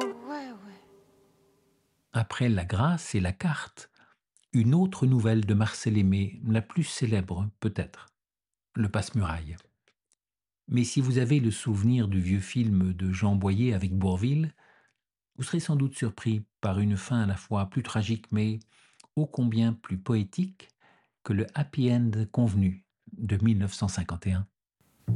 ouais, ouais. Après La Grâce et La Carte, une autre nouvelle de Marcel Aimé, la plus célèbre peut-être, Le Passe-Muraille. Mais si vous avez le souvenir du vieux film de Jean Boyer avec Bourvil, vous serez sans doute surpris par une fin à la fois plus tragique mais ô combien plus poétique que le happy end convenu de 1951.